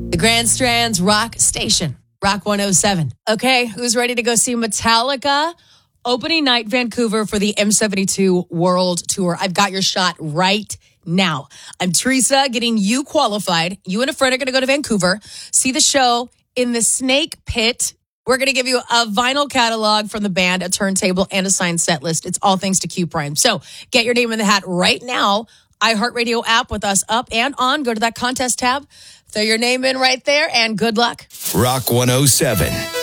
The Grand Strands Rock Station, Rock 107. Okay, who's ready to go see Metallica? Opening night, Vancouver for the M72 World Tour. I've got your shot right now. I'm Teresa, getting you qualified. You and a friend are going to go to Vancouver, see the show in the Snake Pit. We're going to give you a vinyl catalog from the band, a turntable, and a signed set list. It's all thanks to Q Prime. So get your name in the hat right now. iHeartRadio app with us up and on. Go to that contest tab. Throw your name in right there, and good luck. Rock 107.